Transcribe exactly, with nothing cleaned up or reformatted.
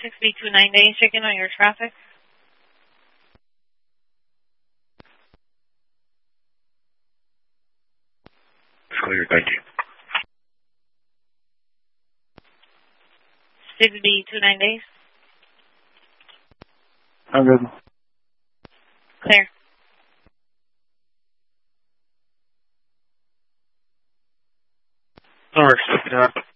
six B two nine days, checking on your traffic. Clear, thank you. six B two nine days. I'm good. Clear. All right,